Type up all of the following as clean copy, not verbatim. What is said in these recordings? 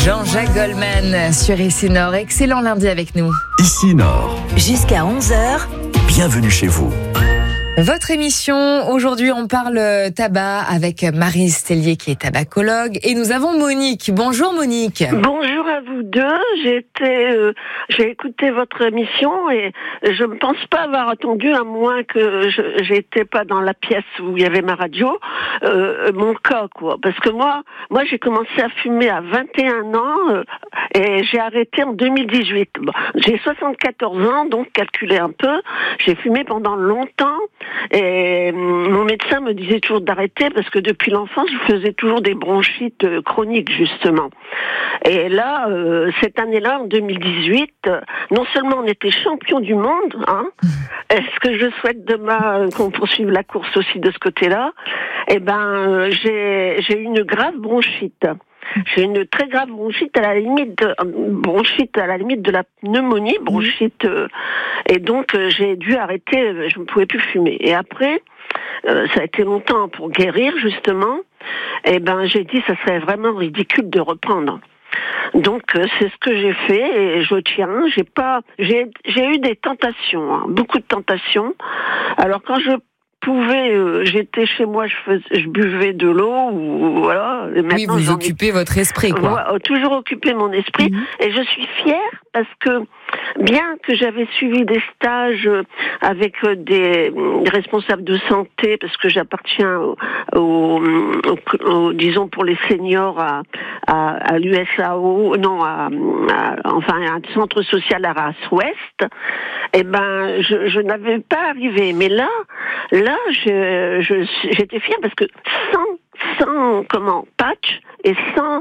Jean-Jacques Goldman sur Ici Nord. Excellent lundi avec nous. Ici Nord. Jusqu'à 11h. Bienvenue chez vous. Votre émission, aujourd'hui on parle tabac avec Marie Stellier qui est tabacologue et nous avons Monique. Bonjour Monique. Bonjour à vous deux, j'ai écouté votre émission et je ne pense pas avoir attendu, à moins que j'étais pas dans la pièce où il y avait ma radio, mon cas quoi. Parce que moi j'ai commencé à fumer à 21 ans et j'ai arrêté en 2018. Bon, j'ai 74 ans, donc calculez un peu, j'ai fumé pendant longtemps. Et mon médecin me disait toujours d'arrêter parce que depuis l'enfance, je faisais toujours des bronchites chroniques, justement. Et là, cette année-là, en 2018, non seulement on était champion du monde, est-ce que je souhaite demain qu'on poursuive la course aussi de ce côté-là, j'ai eu une grave bronchite. J'ai une très grave bronchite à la limite de la pneumonie, et donc j'ai dû arrêter, je ne pouvais plus fumer. Et après, ça a été longtemps pour guérir justement. Et j'ai dit ça serait vraiment ridicule de reprendre. Donc c'est ce que j'ai fait et je tiens. J'ai eu des tentations, beaucoup de tentations. Alors quand j'étais chez moi, je buvais de l'eau ou voilà. Et maintenant, vous occupez votre esprit, quoi. Toujours occuper mon esprit. Et je suis fière parce que bien que j'avais suivi des stages avec des responsables de santé, parce que j'appartiens disons pour les seniors à l'USAO, enfin à un centre social à Arras-Ouest, je n'avais pas arrivé. Mais là, j'étais fière parce que sans patch et sans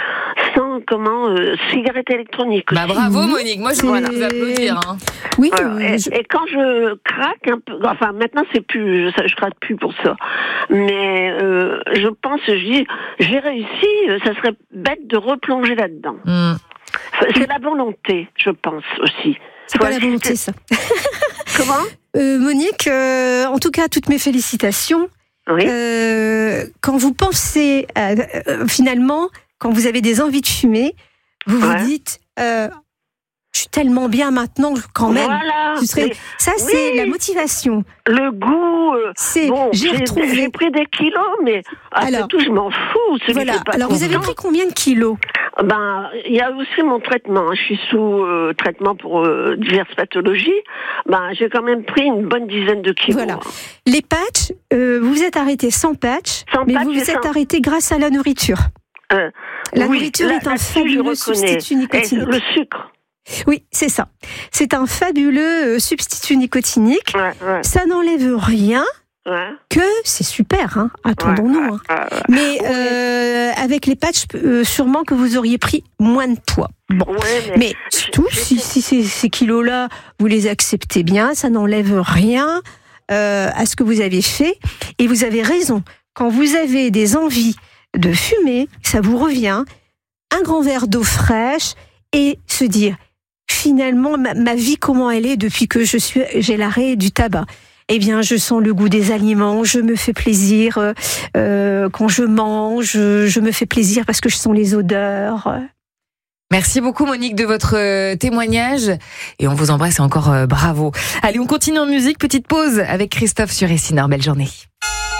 cigarette électronique. Bravo Monique, moi je dois vous applaudir. Oui. Et quand je craque un peu, enfin maintenant c'est plus, je craque plus pour ça. Mais je pense, j'ai réussi. Ça serait bête de replonger là-dedans. C'est la volonté, je pense aussi. C'est pas la volonté, ça. Comment Monique, en tout cas, toutes mes félicitations. Oui. Quand vous pensez, finalement, quand vous avez des envies de fumer, vous vous dites, je suis tellement bien maintenant, quand même. Voilà. C'est la motivation. Le goût. J'ai pris des kilos, mais après tout, je m'en fous. Alors, vous avez pris combien de kilos ? Il y a aussi mon traitement. Je suis sous traitement pour diverses pathologies. J'ai quand même pris une bonne dizaine de kilos. Voilà. Les patchs, vous vous êtes arrêté sans patch, mais vous vous êtes arrêté grâce à la nourriture. La nourriture est un fabuleux substitut nicotinique. Et le sucre. Oui, c'est ça. C'est un fabuleux substitut nicotinique. Ouais. Ça n'enlève rien. Que c'est super, attendons-nous. Mais avec les patchs, sûrement que vous auriez pris moins de poids. Bon, mais surtout, si ces kilos-là, vous les acceptez bien, ça n'enlève rien à ce que vous avez fait. Et vous avez raison. Quand vous avez des envies de fumer, ça vous revient. Un grand verre d'eau fraîche et se dire, finalement, ma vie, comment elle est depuis que j'ai l'arrêt du tabac. Eh bien, je sens le goût des aliments, je me fais plaisir quand je mange, je me fais plaisir parce que je sens les odeurs. Merci beaucoup Monique de votre témoignage et on vous embrasse et encore bravo. Allez, on continue en musique, petite pause avec Christophe sur Ici Nord. Belle journée.